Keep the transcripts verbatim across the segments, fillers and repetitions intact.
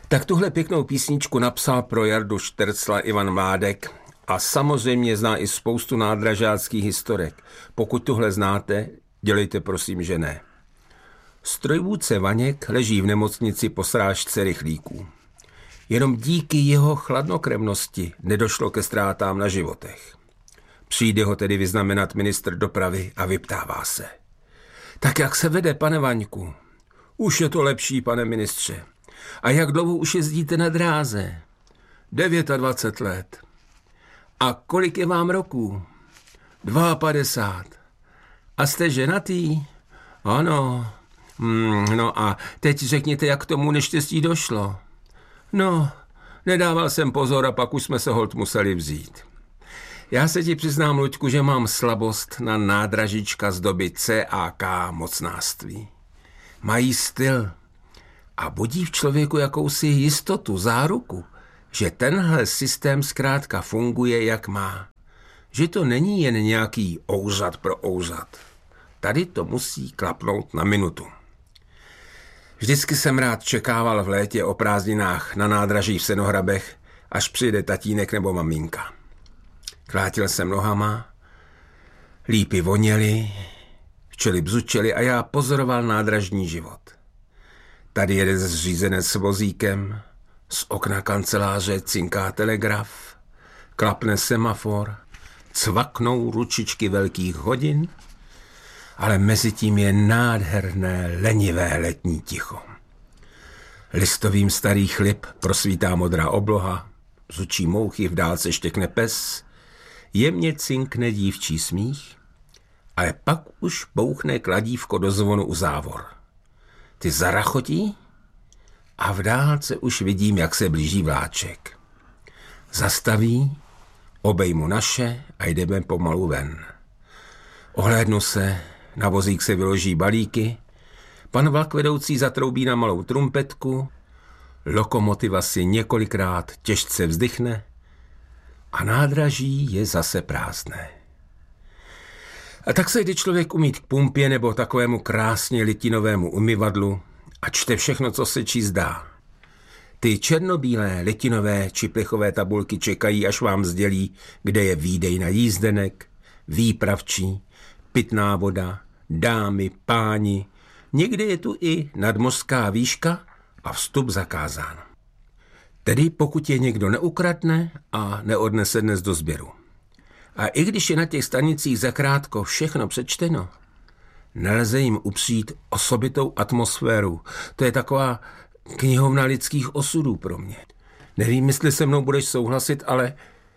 Tak tuhle pěknou písničku napsal pro Jardu Štercla Ivan Mládek a samozřejmě zná i spoustu nádražáckých historek. Pokud tuhle znáte, dělejte prosím, že ne. Strojvůdce Vaněk leží v nemocnici po srážce rychlíků. Jenom díky jeho chladnokrevnosti nedošlo ke ztrátám na životech. Přijde ho tedy vyznamenat ministr dopravy a vyptává se. Tak jak se vede, pane Vaňku? Už je to lepší, pane ministře. A jak dlouho už jezdíte na dráze? dvacet devět let. A kolik je vám roků? padesát dva. A jste ženatý? Ano. Hmm, no a teď řekněte, jak k tomu neštěstí došlo. No, nedával jsem pozor a pak už jsme se holt museli vzít. Já se ti přiznám, Luďku, že mám slabost na nádražička z doby C A K mocnáctví. Mají styl a budí v člověku jakousi jistotu, záruku, že tenhle systém zkrátka funguje, jak má. Že to není jen nějaký ouzad pro ouzad. Tady to musí klapnout na minutu. Vždycky jsem rád čekával v létě o prázdninách na nádraží v Senohrabech, až přijde tatínek nebo maminka. Klátil jsem nohama, lípy voněly, včely bzučely a já pozoroval nádražní život. Tady jeden zřízenec s vozíkem, z okna kanceláře cinká telegraf, klapne semafor, cvaknou ručičky velkých hodin, ale mezi tím je nádherné, lenivé letní ticho. Listovým starý chlip prosvítá modrá obloha, bzučí mouchy, v dálce štěkne pes, jemně cinkne dívčí smích, ale pak už bouchne kladívko do zvonu u závor. Ty zarachotí a v dálce už vidím, jak se blíží vláček. Zastaví, obejmu naše a jdeme pomalu ven. Ohlédnu se, na vozík se vyloží balíky, pan vlakvedoucí zatroubí na malou trumpetku, lokomotiva si několikrát těžce vzdychne a nádraží je zase prázdné. A tak se jde člověk umýt k pumpě nebo takovému krásně litinovému umyvadlu a čte všechno, co se číst dá. Ty černobílé litinové či plechové tabulky čekají, až vám sdělí, kde je výdej na jízdenek, výpravčí, pitná voda, dámy, páni. Někde je tu i nadmořská výška a vstup zakázán. Tedy pokud je někdo neukradne a neodnese dnes do sběru. A i když je na těch stanicích zakrátko všechno přečteno, nelze jim upřít osobitou atmosféru. To je taková knihovna lidských osudů pro mě. Nevím, jestli se mnou budeš souhlasit, ale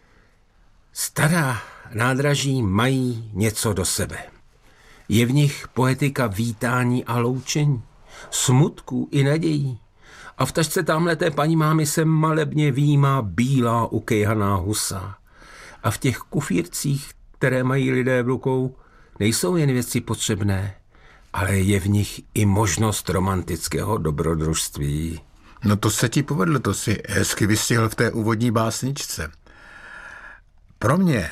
stará nádraží mají něco do sebe. Je v nich poetika vítání a loučení, smutků i nadějí. A v tašce tamhleté paní mámy se malebně výjímá bílá ukejhaná husa. A v těch kufírcích, které mají lidé v rukou, nejsou jen věci potřebné, ale je v nich i možnost romantického dobrodružství. No to se ti povedlo, to si hezky vystihl v té úvodní básničce. Pro mě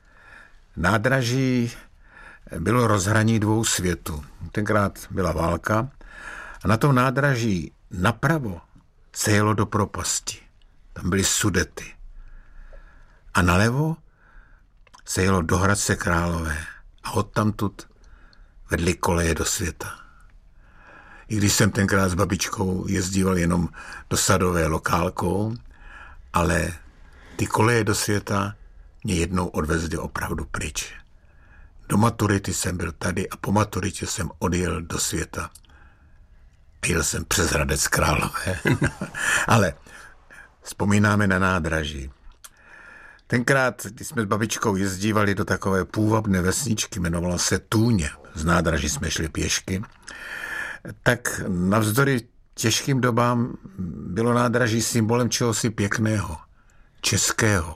nádraží bylo rozhraní dvou světů. Tenkrát byla válka a na tom nádraží napravo se jelo do propasti. Tam byly Sudety. A nalevo se jelo do Hradce Králové a odtamtud vedly koleje do světa. I když jsem tenkrát s babičkou jezdíval jenom do Sadové lokálkou, ale ty koleje do světa mě jednou odvezly opravdu pryč. Do maturity jsem byl tady a po maturitě jsem odjel do světa. Jel jsem přes Hradec Králové. Ale vzpomínáme na nádraží. Tenkrát, když jsme s babičkou jezdívali do takové půvabné vesničky, jmenovala se Tůně, z nádraží jsme šli pěšky, tak navzdory těžkým dobám bylo nádraží symbolem čehosi pěkného, českého.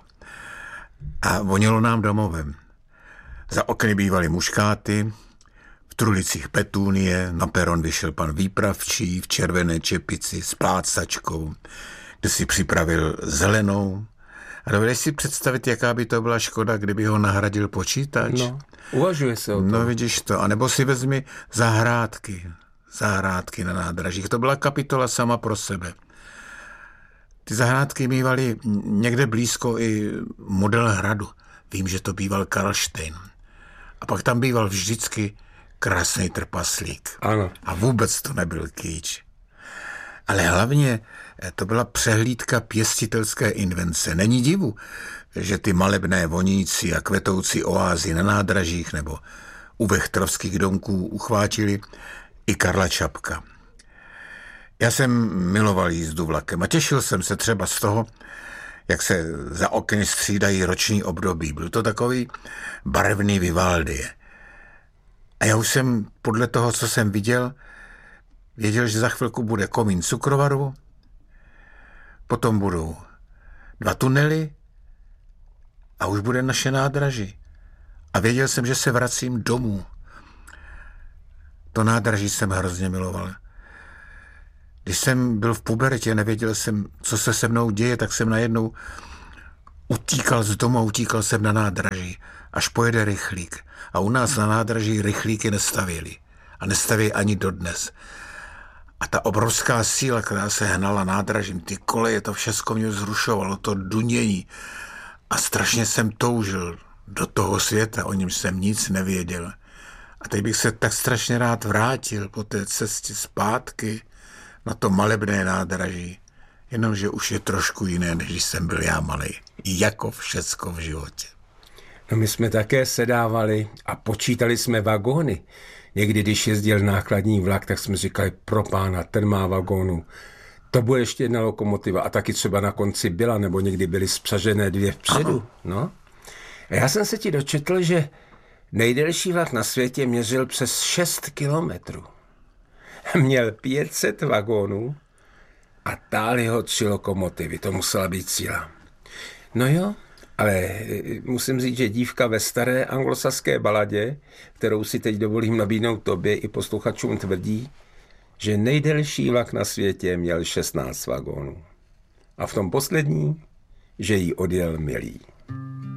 A vonělo nám domovem. Za okny bývaly muškáty, v trulicích petúnie, na peron vyšel pan výpravčí v červené čepici s plácačkou, kde si připravil zelenou. A dovedeš si představit, jaká by to byla škoda, kdyby ho nahradil počítač? No, uvažuje se o tom. No vidíš to, a nebo si vezmi zahrádky, zahrádky na nádražích. To byla kapitola sama pro sebe. Ty zahrádky mývaly někde blízko i model hradu. Vím, že to býval Karlštejn. A pak tam býval vždycky krásný trpaslík. Ano. A vůbec to nebyl kýč. Ale hlavně to byla přehlídka pěstitelské invence. Není divu, že ty malebné vonící a kvetoucí oázy na nádražích nebo u Vechtrovských domků uchvátili i Karla Čapka. Já jsem miloval jízdu vlakem a těšil jsem se třeba z toho, jak se za okny střídají roční období. Byl to takový barevný Vivaldi. A já už jsem podle toho, co jsem viděl, věděl, že za chvilku bude komín cukrovaru, potom budou dva tunely a už bude naše nádraží. A věděl jsem, že se vracím domů. To nádraží jsem hrozně miloval. Když jsem byl v pubertě, nevěděl jsem, co se se mnou děje, tak jsem najednou utíkal z domu a utíkal jsem na nádraží, až pojede rychlík. A u nás na nádraží rychlíky nestavěli. A nestaví ani dodnes. A ta obrovská síla, která se hnala nádražím, ty koleje, to všechno mě zrušovalo, to dunění. A strašně jsem toužil do toho světa, o něm jsem nic nevěděl. A teď bych se tak strašně rád vrátil po té cestě zpátky na to malebné nádraží. Jenomže už je trošku jiné, než když jsem byl já malej. Jako všecko v životě. No my jsme také sedávali a počítali jsme vagóny. Někdy, když jezdil nákladní vlak, tak jsme říkali, pro pána, ten má vagónu. To bude ještě jedna lokomotiva a taky třeba na konci byla, nebo někdy byly spřažené dvě vpředu. No. A já jsem se ti dočetl, že nejdelší vlak na světě měřil přes šest kilometrů. Měl pět set vagónů a táhly ho tři lokomotivy. To musela být síla. No jo, ale musím říct, že dívka ve staré anglosaské baladě, kterou si teď dovolím nabídnout tobě i posluchačům, tvrdí, že nejdelší vlak na světě měl šestnáct vagónů. A v tom poslední, že jí odjel milý.